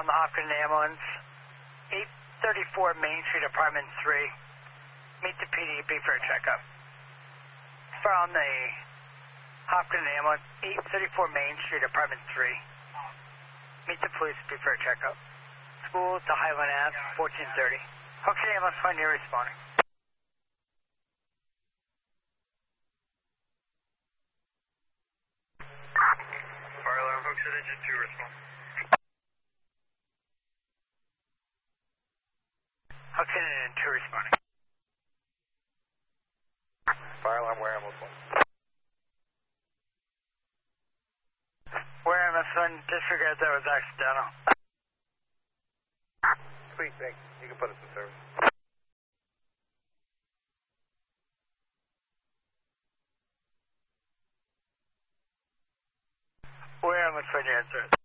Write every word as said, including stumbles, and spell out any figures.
From the Hopkins ambulance, eight thirty-four Main Street, apartment three. Meet the P D B for a checkup. From the Hopkins ambulance, eight thirty-four Main Street, apartment three. Meet the police for a checkup. School to Highland Ave, fourteen thirty. Hopkins ambulance, find you responding. Fire alarm, Hopkins engine two respond. Hopkins engine two responding. Fire alarm, where ambulance one. Where ambulance one, disregard that was accidental. Sweet, thanks. You can put us in service. Where ambulance one, you answer it.